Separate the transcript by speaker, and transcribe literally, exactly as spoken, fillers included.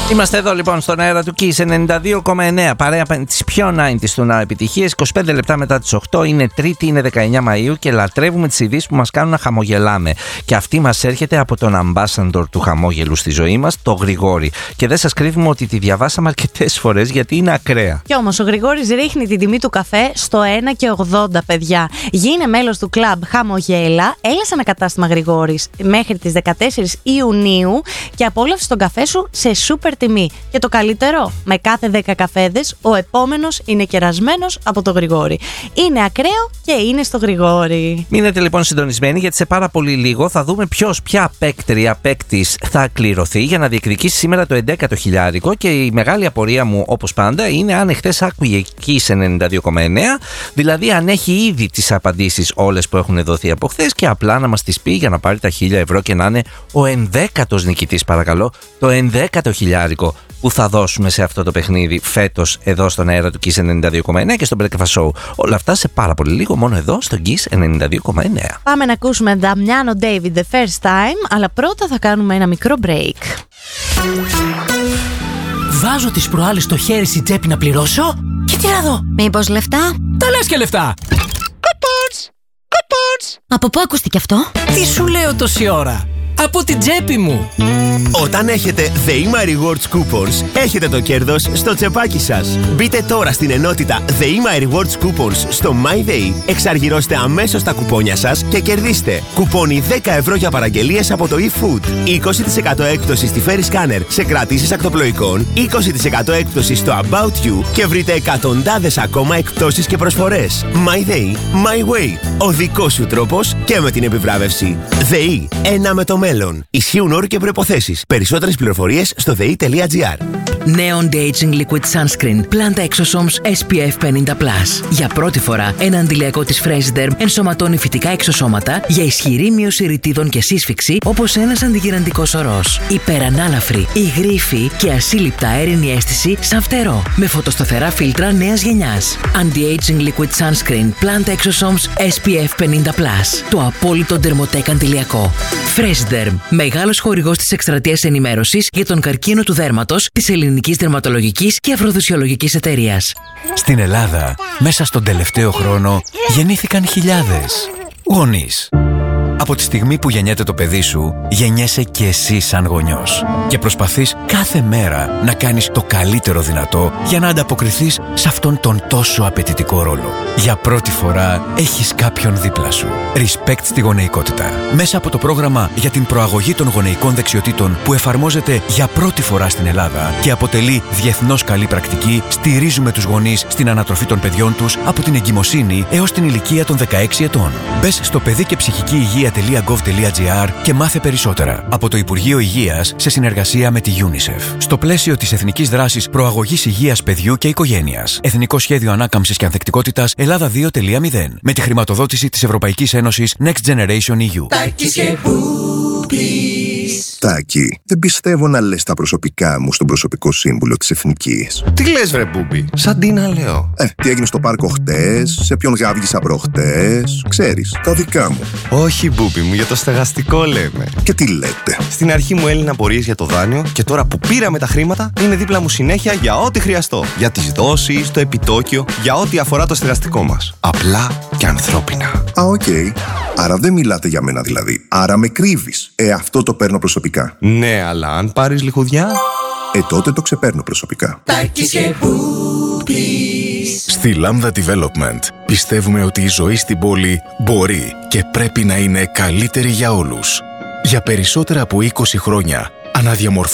Speaker 1: Είμαστε εδώ λοιπόν στον αέρα του Kiss ενενήντα δύο κόμμα εννέα, παρέα τις πιο ενενήντα του να επιτυχίες. είκοσι πέντε λεπτά μετά τις οκτώ, είναι Τρίτη, είναι δεκαεννέα Μαΐου και λατρεύουμε τις ειδήσεις που μας κάνουν να χαμογελάμε. Και αυτή μας έρχεται από τον ambassador του χαμόγελου στη ζωή μας, τον Γρηγόρη. Και δεν σας κρύβουμε ότι τη διαβάσαμε αρκετές φορές γιατί είναι ακραία.
Speaker 2: Κι όμως ο Γρηγόρης ρίχνει την τιμή του καφέ στο ένα και ογδόντα, παιδιά. Γίνε μέλος του κλαμπ Χαμογέλα. Έλα σε ένα κατάστημα Γρηγόρης μέχρι τις δεκατέσσερις Ιουνίου και απόλαυσε τον καφέ σου σε σούπερ τιμή. Και το καλύτερο, με κάθε δέκα καφέδες, ο επόμενος είναι κερασμένος από το Γρηγόρη. Είναι ακραίο και είναι στο Γρηγόρη.
Speaker 1: Μείνετε λοιπόν συντονισμένοι, γιατί σε πάρα πολύ λίγο θα δούμε ποιος, ποια παίκτρια, παίκτης θα κληρωθεί για να διεκδικήσει σήμερα το ενδέκατο χιλιάρικο. Και η μεγάλη απορία μου, όπως πάντα, είναι αν εχθές άκουγε Kiss ενενήντα δύο κόμμα εννέα, δηλαδή αν έχει ήδη τις απαντήσεις όλες που έχουν δοθεί από χθες και απλά να μας τις πει για να πάρει τα χίλια ευρώ και να είναι ο ενδέκατος νικητής, παρακαλώ, το ενδέκατο χιλιάρικο που θα δώσουμε σε αυτό το παιχνίδι φέτος εδώ στον αέρα του Kiss ενενήντα δύο κόμμα εννέα και στο Breakfast Show. Όλα αυτά σε πάρα πολύ λίγο, μόνο εδώ στο Kiss ενενήντα δύο κόμμα εννέα.
Speaker 2: Πάμε να ακούσουμε Damiano David The First Time, αλλά πρώτα θα κάνουμε ένα μικρό break.
Speaker 3: Βάζω τις προάλλες το χέρι στην τσέπη να πληρώσω και τι να δω.
Speaker 4: Μήπως λεφτά?
Speaker 3: Τα λες και λεφτά.
Speaker 4: Coupons! Coupons! Από πού ακούστηκε αυτό?
Speaker 3: Τι σου λέω τόση ώρα? Από την τσέπη μου.
Speaker 5: Όταν έχετε The Rewards Coupons, έχετε το κέρδος στο τσεπάκι σας. Μπείτε τώρα στην ενότητα The Rewards Coupons στο MyDay, εξαργυρώστε αμέσως τα κουπόνια σας και κερδίστε κουπόνι δέκα ευρώ για παραγγελίες από το eFood, είκοσι τοις εκατό έκπτωση στη Ferry Scanner σε κρατήσεις ακτοπλοϊκών, είκοσι τοις εκατό έκπτωση στο About You και βρείτε εκατοντάδες ακόμα εκπτώσεις και προσφορές. MyDay, My Way, ο δικός σου τρόπος και με την επιβράβευση. ΔΕΗ, ένα με το μέλλον. Ισχύουν όροι και προϋποθέσεις. Περισσότερες πληροφορίες στο δε ι τελεία τζι άρ.
Speaker 3: Νέο Anti-Aging Liquid Sunscreen Planta Exosomes ες πι εφ πενήντα συν. Για πρώτη φορά, ένα αντιλιακό της Freshderm ενσωματώνει φυτικά εξωσώματα για ισχυρή μείωση ρητίδων και σύσφυξη, όπως ένας αντιγυραντικός ορός. Υπερανάλαφρη, υγρήφη και ασύλληπτα αέρινη αίσθηση σαν φτερό. Με φωτοσταθερά φίλτρα νέας γενιάς. Anti-Aging Liquid Sunscreen Planta Exosomes ες πι εφ πενήντα συν. Το απόλυτο ντερμοτέκ αντιλιακό. Freshderm, μεγάλος χορηγός της εκστρατείας ενημέρωσης για τον καρκίνο του δέρματος της Ελληνικής Δερματολογικής και Αφροδισιολογικής Εταιρείας.
Speaker 6: Στην Ελλάδα, μέσα στον τελευταίο χρόνο, γεννήθηκαν χιλιάδες γονείς. Από τη στιγμή που γεννιέται το παιδί σου, γεννιέσαι και εσύ σαν γονιός. Και προσπαθείς κάθε μέρα να κάνεις το καλύτερο δυνατό για να ανταποκριθείς σε αυτόν τον τόσο απαιτητικό ρόλο. Για πρώτη φορά έχεις κάποιον δίπλα σου. Respect στη γονεϊκότητα. Μέσα από το πρόγραμμα για την προαγωγή των γονεϊκών δεξιοτήτων που εφαρμόζεται για πρώτη φορά στην Ελλάδα και αποτελεί διεθνώς καλή πρακτική, στηρίζουμε τους γονείς στην ανατροφή των παιδιών τους από την εγκυμοσύνη έως την ηλικία των δεκαέξι ετών. Μπες στο παιδί και ψυχική υγεία τελεία γκοβ τελεία τζι άρ και μάθε περισσότερα από το Υπουργείο Υγείας σε συνεργασία με τη UNICEF. Στο πλαίσιο της Εθνικής Δράσης Προαγωγής Υγείας Παιδιού και Οικογένειας. Εθνικό Σχέδιο Ανάκαμψης και Ανθεκτικότητας Ελλάδα δύο τελεία μηδέν. Με τη χρηματοδότηση της Ευρωπαϊκής Ένωσης Next Generation ι γιου.
Speaker 7: Τάκη, δεν πιστεύω να λες τα προσωπικά μου στον προσωπικό σύμβουλο της Εθνικής.
Speaker 8: Τι λες βρε Μπούμπι, σαν τι να λέω.
Speaker 7: Ε, τι έγινε στο πάρκο χτες, σε ποιον γάβγισα προχτές, ξέρεις, τα δικά μου.
Speaker 8: Όχι Μπούμπι μου, για το στεγαστικό λέμε.
Speaker 7: Και τι λέτε.
Speaker 8: Στην αρχή μου έλυναν απορίες για το δάνειο και τώρα που πήραμε τα χρήματα είναι δίπλα μου συνέχεια για ό,τι χρειαστώ. Για τις δόσεις, το επιτόκιο, για ό,τι αφορά το στεγαστικό μας. Απλά και ανθρώπινα.
Speaker 7: Α, οκ. Okay. Άρα δεν μιλάτε για μένα δηλαδή. Άρα με κρύβεις. Ε, αυτό το παίρνω προσωπικά.
Speaker 8: Ναι, αλλά αν πάρεις λιχουδιά...
Speaker 7: Ε, τότε το ξεπαίρνω προσωπικά.
Speaker 9: Στη Lambda Development πιστεύουμε ότι η ζωή στην πόλη μπορεί και πρέπει να είναι καλύτερη για όλους. Για περισσότερα από είκοσι χρόνια αναδιαμορφώνουμε